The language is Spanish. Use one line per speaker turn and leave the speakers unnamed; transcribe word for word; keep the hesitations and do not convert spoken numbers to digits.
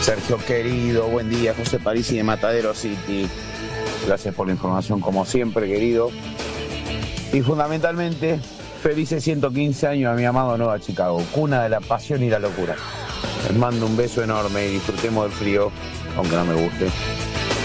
Sergio querido, buen día, José Parisi de Matadero City. Gracias por la información como siempre, querido. Y fundamentalmente, felices ciento quince años a mi amado Nueva Chicago, cuna de la pasión y la locura. Les mando un beso enorme y disfrutemos del frío, aunque no me guste.